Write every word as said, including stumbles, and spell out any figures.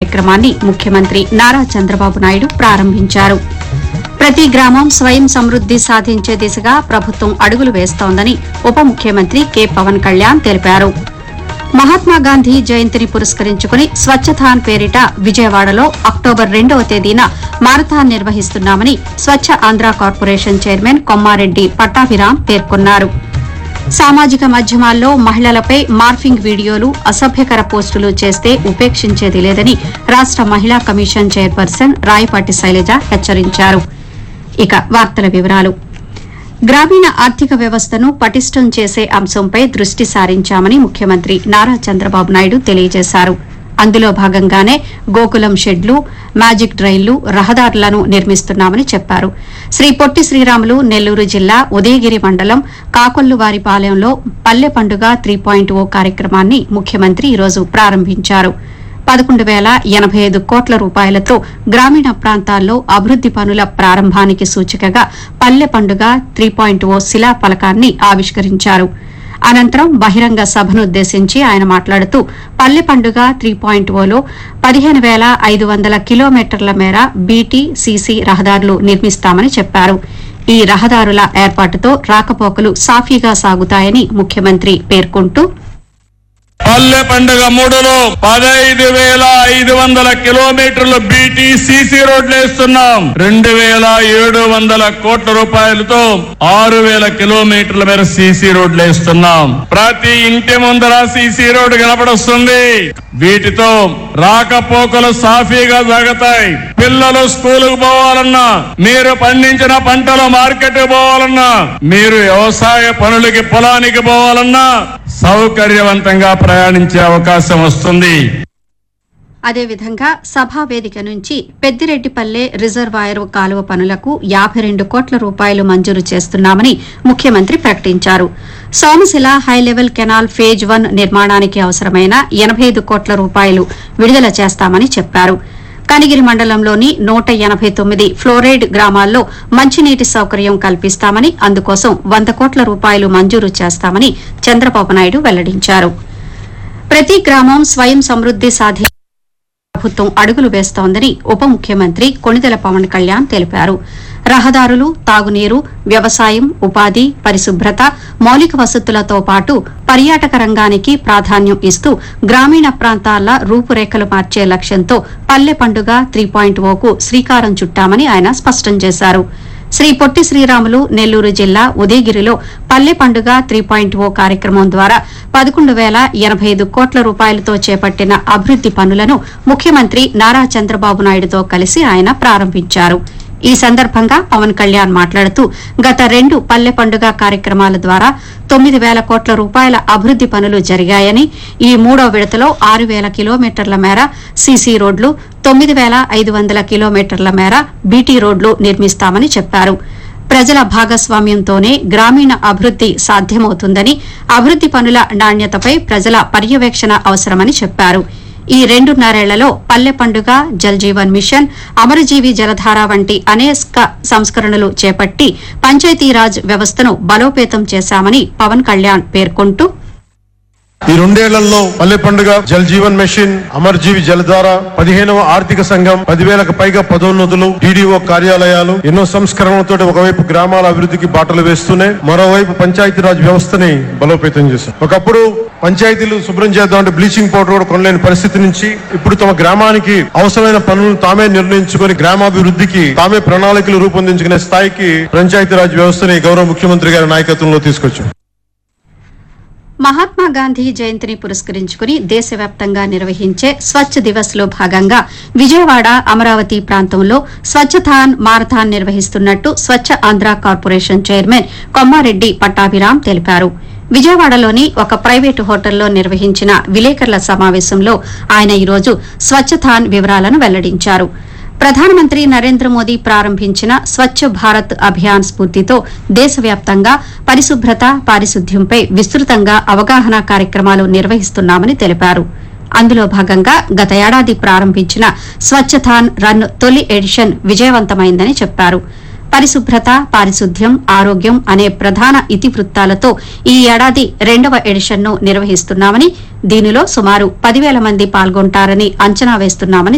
కార్యక్రమాన్ని ముఖ్యమంత్రి నారా చంద్రబాబు నాయుడు ప్రారంభించారు. ప్రతి గ్రామం స్వయం సమృద్ది సాధించే దిశగా ప్రభుత్వం అడుగులు వేస్తోందని ఉప ముఖ్యమంత్రి కె పవన్ కళ్యాణ్ తెలిపారు. మహాత్మాగాంధీ జయంతిని పురస్కరించుకుని స్వచ్ఛథాన్ పేరిట విజయవాడలో అక్టోబర్ రెండవ తేదీన మారథాన్ నిర్వహిస్తున్నామని స్వచ్ఛ ఆంధ్ర కార్పొరేషన్ చైర్మన్ కొమ్మారెడ్డి పట్టాభిరామ్ పేర్కొన్నారు. సామాజిక మాధ్యమాల్లో మహిళలపై మార్ఫింగ్ వీడియోలు, అసభ్యకర పోస్టులు చేస్తే ఉపేక్షించేది లేదని రాష్ట మహిళా కమిషన్ చైర్పర్సన్ రాయపాటి శైలజ హెచ్చరించారు. ఇక వార్తల వివరాలు. గ్రామీణ ఆర్థిక వ్యవస్థను పటిష్టం చేసే అంశంపై దృష్టి సారించామని ముఖ్యమంత్రి నారా చంద్రబాబు నాయుడు తెలియజేశారు. అందులో భాగంగానే గోకులం షెడ్లు, మ్యాజిక్ డ్రైన్లు, రహదారులను నిర్మిస్తున్నామని చెప్పారు. శ్రీ పొట్టి శ్రీరాములు నెల్లూరు జిల్లా ఉదయగిరి మండలం కాకొల్లువారిపాలెంలో పల్లె పండుగ త్రీ పాయింట్ ఓ కార్యక్రమాన్ని ముఖ్యమంత్రి ఈరోజు ప్రారంభించారు. పదకొండు పేల ఎనబై ఐదు కోట్ల రూపాయలతో గ్రామీణ ప్రాంతాల్లో అభివృద్ది పనుల ప్రారంభానికి సూచికగా పల్లె పండుగ త్రీ పాయింట్ ఓ శిలా ఫలకాన్ని ఆవిష్కరించారు. అనంతరం బహిరంగ సభనుద్దేశించి ఆయన మాట్లాడుతూ పల్లె పండుగ త్రీ పాయింట్ ఓలో పదిహేను పేల ఐదు వందల కిలోమీటర్ల మేర బీటీ, సీసీ రహదారులు నిర్మిస్తామని చెప్పారు. ఈ రహదారుల ఏర్పాటుతో రాకపోకలు సాఫీగా సాగుతాయని ముఖ్యమంత్రి పేర్కొంటూ పల్లె పండుగ మూడులో పదహైదు వేల ఐదు వందల కిలోమీటర్లు బీటీ సీసీ రోడ్లు వేస్తున్నాం. రెండు వేల ఏడు వందల కోట్ల రూపాయలతో ఆరు వేల కిలోమీటర్ల మేర సీసీ రోడ్లు వేస్తున్నాం. ప్రతి ఇంటి ముందర సీసీ రోడ్డు కనపడొస్తుంది. వీటితో రాకపోకలు సాఫీగా సాగుతాయి. పిల్లలు స్కూలుకు పోవాలన్నా, మీరు పండించిన పంటలు మార్కెట్ పోవాలన్నా, మీరు వ్యవసాయ పనులకి పొలానికి పోవాలన్నా సౌకర్యవంతంగా ప్రయాణించే అవకాశం వస్తుంది. అదేవిధంగా సభా వేదిక నుంచి పెద్దిరెడ్డిపల్లె రిజర్వాయర్ కాలువ పనులకు యాబై రెండు కోట్ల రూపాయలు మంజూరు చేస్తున్నామని ముఖ్యమంత్రి ప్రకటించారు. Somasila high level canal phase one నిర్మాణానికి అవసరమైన ఎనబై ఐదు కోట్ల రూపాయలు విడుదల చేస్తామని చెప్పారు. కనిగిరి మండలంలోని నూట ఎనబై తొమ్మిది ఫ్లోరైడ్ గ్రామాల్లో మంచినీటి సౌకర్యం కల్పిస్తామని, అందుకోసం వంద కోట్ల రూపాయలు మంజూరు చేస్తామని చంద్రబాబు నాయుడు వెల్లడించారు. ప్రతి గ్రామం స్వయం సమృద్ది సాధి ప్రభుత్వం అడుగులు వేస్తోందని ఉప ముఖ్యమంత్రి కొణిదెల పవన్ కళ్యాణ్ తెలిపారు. రహదారులు, తాగునీరు, వ్యవసాయం, ఉపాధి, పరిశుభ్రత, మౌలిక వసతులతో పాటు పర్యాటక రంగానికి ప్రాధాన్యం ఇస్తూ గ్రామీణ ప్రాంతాల రూపురేఖలు మార్చే లక్ష్యంతో పల్లె పండుగ త్రీ పాయింట్ ఓకు శ్రీకారం చుట్టామని ఆయన స్పష్టం చేశారు. శ్రీ పొట్టి శ్రీరాములు నెల్లూరు జిల్లా ఉదయగిరిలో పల్లె పండుగ త్రీ పాయింట్ ఓ కార్యక్రమం ద్వారా పదకొండు పేల ఎనబై ఐదు కోట్ల రూపాయలతో చేపట్టిన అభివృద్ది పనులను ముఖ్యమంత్రి నారా చంద్రబాబు నాయుడుతో కలిసి ఆయన ప్రారంభించారు. ఈ సందర్భంగా పవన్ కళ్యాణ్ మాట్లాడుతూ గత రెండు పల్లె పండుగ కార్యక్రమాల ద్వారా తొమ్మిది పేల కోట్ల రూపాయల అభివృద్ది పనులు జరిగాయని, ఈ మూడో విడతలో ఆరు పేల కిలోమీటర్ల మేర సీసీ రోడ్లు, తొమ్మిది పేల ఐదు వందల కిలోమీటర్ల మేర బీటీ రోడ్లు నిర్మిస్తామని చెప్పారు. ప్రజల భాగస్వామ్యంతోనే గ్రామీణ అభివృద్ది సాధ్యమవుతుందని, అభివృద్ది పనుల నాణ్యతపై ప్రజల పర్యవేక్షణ అవసరమని చెప్పారు. ఈ రెండున్నరేళ్లలో పల్లె పండుగ, జల్ జీవన్ మిషన్, అమరజీవి జలధార వంటి అనేక సంస్కరణలు చేపట్టి పంచాయతీరాజ్ వ్యవస్థను బలోపేతం చేశామని పవన్ కళ్యాణ్ పేర్కొంటూ ఈ రెండేళ్లలో పల్లె పండుగ, జల్ జీవన్ మిషన్, అమర్జీవి జలధార, పదిహేనవ ఆర్థిక సంఘం, పదివేలకు పైగా పదోన్నతులు, టీడీఓ కార్యాలయాలు, ఎన్నో సంస్కరణలతో ఒకవైపు గ్రామాల అభివృద్ధికి బాటలు వేస్తూనే మరోవైపు పంచాయతీరాజ్ వ్యవస్థని బలోపేతం చేశారు. ఒకప్పుడు పంచాయతీలు శుభ్రం చేద్దామంటే బ్లీచింగ్ పౌడర్ కూడా కొనలేని పరిస్థితి నుంచి ఇప్పుడు తమ గ్రామానికి అవసరమైన పనులను తామే నిర్ణయించుకుని గ్రామాభివృద్ధికి తామే ప్రణాళికలు రూపొందించుకునే స్థాయికి పంచాయతీరాజ్ వ్యవస్థని గౌరవ ముఖ్యమంత్రి గారి నాయకత్వంలో తీసుకొచ్చారు. మహాత్మాగాంధీ జయంతిని పురస్కరించుకుని దేశవ్యాప్తంగా నిర్వహించే స్వచ్ఛ దివస్ లో భాగంగా విజయవాడ, అమరావతి ప్రాంతంలో స్వచ్ఛథాన్ మారథాన్ నిర్వహిస్తున్నట్టు స్వచ్ఛ ఆంధ్ర కార్పొరేషన్ చైర్మన్ కొమ్మారెడ్డి పట్టాభిరామ్ తెలిపారు. విజయవాడలోని ఒక ప్రైవేటు హోటల్లో నిర్వహించిన విలేకరుల సమావేశంలో ఆయన ఈరోజు స్వచ్ఛథాన్ వివరాలను వెల్లడించారు. ప్రధానమంత్రి నరేంద్ర మోదీ ప్రారంభించిన స్వచ్ఛ భారత్ అభియాన్ స్ఫూర్తితో దేశవ్యాప్తంగా పరిశుభ్రత, పారిశుద్ధ్యంపై విస్తృతంగా అవగాహన కార్యక్రమాలు నిర్వహిస్తున్నామని తెలిపారు. అందులో భాగంగా గత ఏడాది ప్రారంభించిన స్వచ్ఛథాన్ రన్ తొలి ఎడిషన్ విజయవంతమైందని చెప్పారు. పరిశుభ్రత, పారిశుద్ధ్యం, ఆరోగ్యం అనే ప్రధాన ఇతివృత్తాలతో ఈ ఏడాది రెండవ ఎడిషన్ను నిర్వహిస్తున్నామని, దీనిలో సుమారు పదివేల మంది పాల్గొంటారని అంచనా వేస్తున్నామని